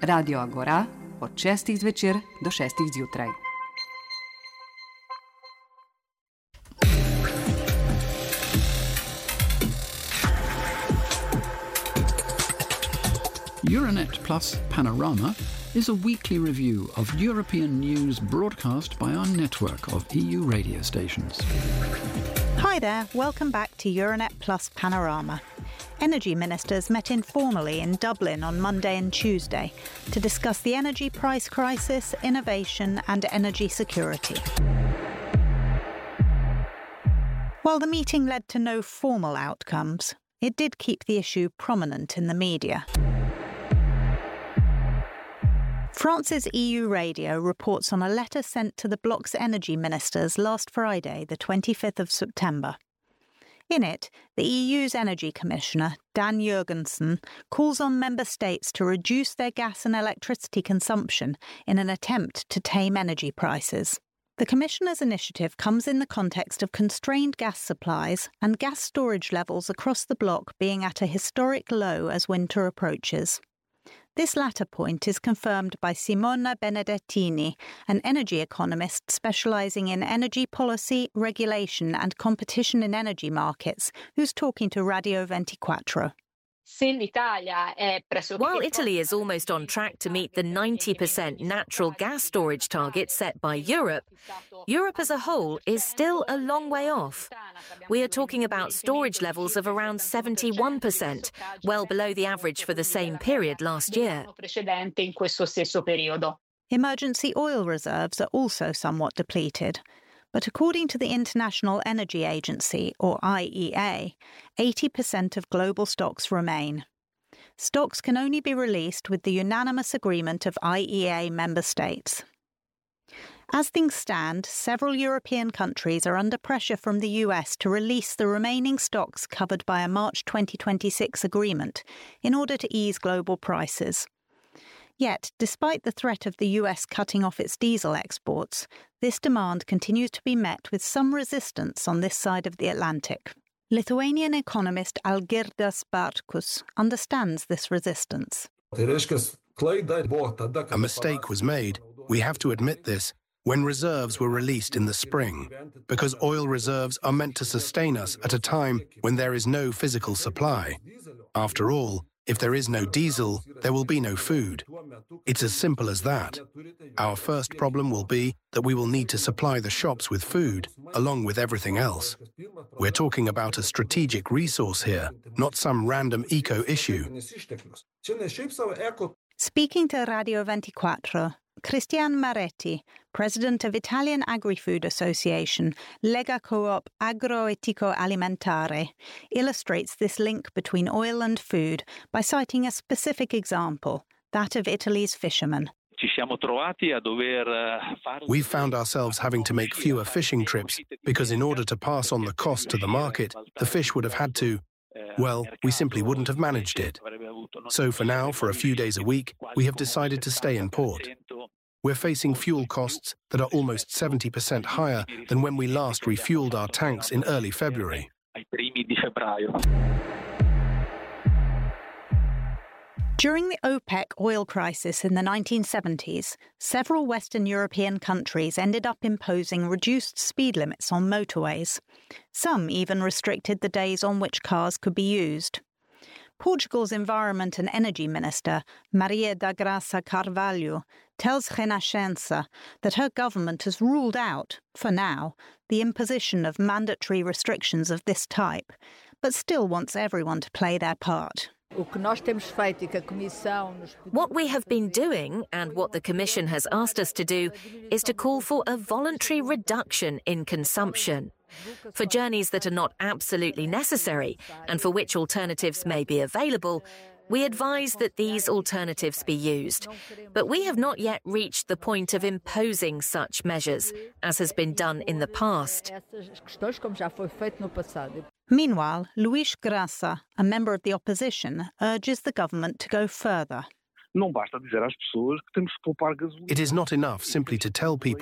Radio Agora od 6. zvečer do 6. zjutraj. Euronet Plus Panorama is a weekly review of European news broadcast by our network of EU radio stations. Hi there, welcome back to Euronet Plus Panorama. Energy ministers met informally in Dublin on Monday and Tuesday to discuss the energy price crisis, innovation and energy security. While the meeting led to no formal outcomes, it did keep the issue prominent in the media. France's EU radio reports on a letter sent to the bloc's energy ministers last Friday, the 25th of September. In it, the EU's Energy Commissioner, Dan Jurgensen, calls on member states to reduce their gas and electricity consumption in an attempt to tame energy prices. The Commissioner's initiative comes in the context of constrained gas supplies and gas storage levels across the bloc being at a historic low as winter approaches. This latter point is confirmed by Simona Benedettini, an energy economist specialising in energy policy, regulation and competition in energy markets, who's talking to Radio 24. While Italy is almost on track to meet the 90% natural gas storage target set by Europe, Europe as a whole is still a long way off. We are talking about storage levels of around 71%, well below the average for the same period last year. Emergency oil reserves are also somewhat depleted. But according to the International Energy Agency, or IEA, 80% of global stocks remain. Stocks can only be released with the unanimous agreement of IEA member states. As things stand, several European countries are under pressure from the US to release the remaining stocks covered by a March 2026 agreement in order to ease global prices. Yet, despite the threat of the US cutting off its diesel exports, this demand continues to be met with some resistance on this side of the Atlantic. Lithuanian economist Algirdas Bartkus understands this resistance. A mistake was made, we have to admit this, when reserves were released in the spring, because oil reserves are meant to sustain us at a time when there is no physical supply. After all, if there is no diesel, there will be no food. It's as simple as that. Our first problem will be that we will need to supply the shops with food, along with everything else. We're talking about a strategic resource here, not some random eco-issue. Speaking to Radio 24, Cristian Maretti, president of Italian Agri-Food Association Lega Coop Agroetico Alimentare, illustrates this link between oil and food by citing a specific example, that of Italy's fishermen. We found ourselves having to make fewer fishing trips because in order to pass on the cost to the market, the fish would have had to, well, we simply wouldn't have managed it. So for now, for a few days a week, we have decided to stay in port. We're facing fuel costs that are almost 70% higher than when we last refueled our tanks in early February. During the OPEC oil crisis in the 1970s, several Western European countries ended up imposing reduced speed limits on motorways. Some even restricted the days on which cars could be used. Portugal's Environment and Energy Minister, Maria da Graça Carvalho, tells Renascença that her government has ruled out, for now, the imposition of mandatory restrictions of this type, but still wants everyone to play their part. What we have been doing, and what the Commission has asked us to do, is to call for a voluntary reduction in consumption. For journeys that are not absolutely necessary, and for which alternatives may be available, we advise that these alternatives be used. But we have not yet reached the point of imposing such measures, as has been done in the past. Meanwhile, Luís Graça, a member of the opposition, urges the government to go further. It is not enough simply to tell people